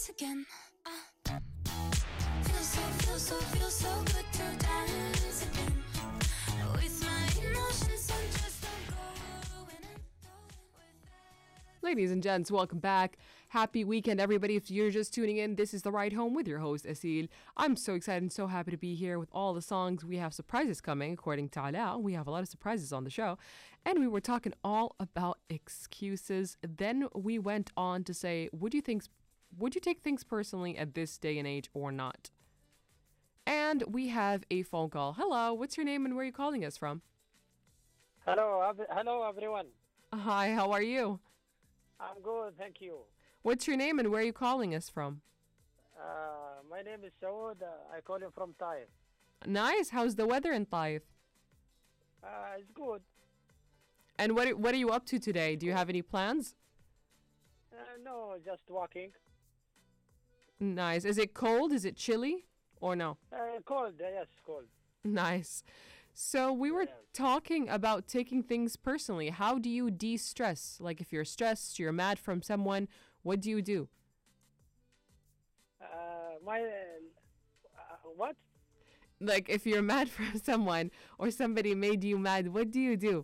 again. Feel so good to dance again. With my emotions and just don't go in it. Ladies and gents, welcome back. Happy weekend, everybody. If you're just tuning in, this is The Ride Home with your host, Asil. I'm so excited and so happy to be here with all the songs. We have surprises coming, according to Ala. We have a lot of surprises on the show. And we were talking all about excuses. Then we went on to say, would you take things personally at this day and age or not? And we have a phone call. Hello, what's your name and where are you calling us from? Hello everyone. Hi, how are you? I'm good, thank you. What's your name and where are you calling us from? My name is Saud. I call you from Taif. Nice. How's the weather in Taif? It's good. And what are you up to today? Do you have any plans? No, just walking. Nice. Is it cold? Is it chilly? Or no? Cold, yes, cold. Nice. So we were Yes. talking about taking things personally. How do you de-stress? Like if you're stressed, you're mad from someone, what do you do? What? Like if you're mad from someone or somebody made you mad, what do you do?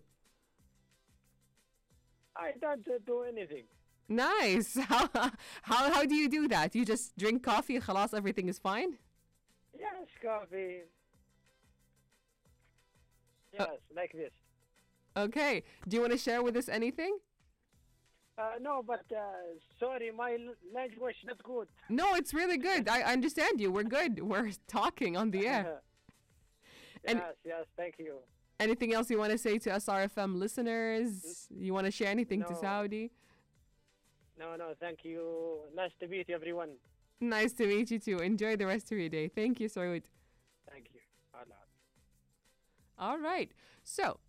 I don't do anything. Nice. How do you do that? You just drink coffee, khalas, everything is fine? Yes, coffee. Yes, like this. Okay. Do you want to share with us anything? No, but sorry, my language not good. No, it's really good. I understand you. We're good. We're talking on the air. And- yes, thank you. Anything else you want to say to SRFM listeners? You want to share anything to No. Saudi? No, thank you. Nice to meet everyone. Nice to meet you too. Enjoy the rest of your day. Thank you, Saud. Thank you. Allah. All right. So,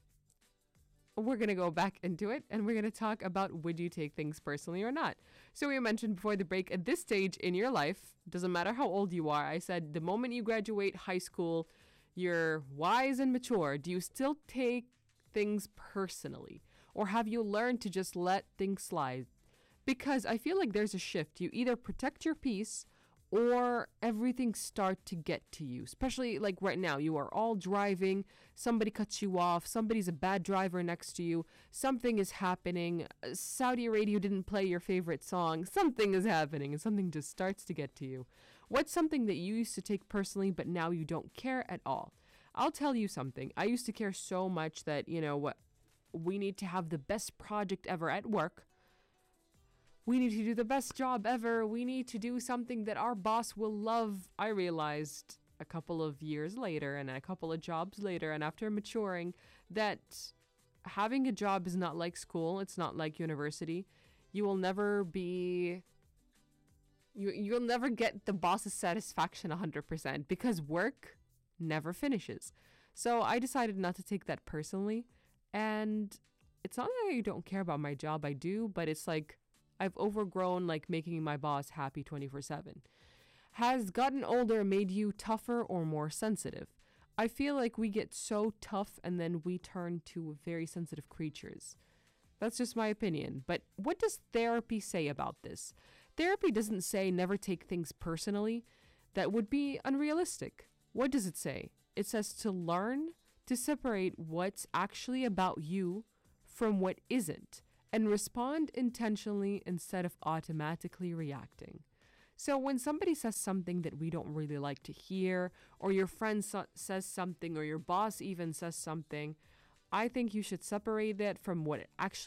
we're going to go back into it and we're going to talk about would you take things personally or not. So, we mentioned before the break, at this stage in your life, doesn't matter how old you are, I said the moment you graduate high school, you're wise and mature. Do you still take things personally? Or have you learned to just let things slide? Because I feel like there's a shift. You either protect your peace or everything start to get to you. Especially like right now, you are all driving, somebody cuts you off, somebody's a bad driver next to you, something is happening, Saudi radio didn't play your favorite song, something is happening and something just starts to get to you. What's something that you used to take personally but now you don't care at all? I'll tell you something. I used to care so much that, what we need to have the best project ever at work. We need to do the best job ever. We need to do something that our boss will love. I realized a couple of years later and a couple of jobs later and after maturing that having a job is not like school. It's not like university. You will never be... You'll never get the boss's satisfaction 100% because work never finishes. So I decided not to take that personally. And it's not that I don't care about my job. I do, but it's like I've overgrown like making my boss happy 24/7. Has gotten older made you tougher or more sensitive? I feel like we get so tough and then we turn to very sensitive creatures. That's just my opinion. But what does therapy say about this? Therapy doesn't say never take things personally. That would be unrealistic. What does it say? It says to learn to separate what's actually about you from what isn't and respond intentionally instead of automatically reacting. So when somebody says something that we don't really like to hear, or your friend says something, or your boss even says something, I think you should separate that from what it actually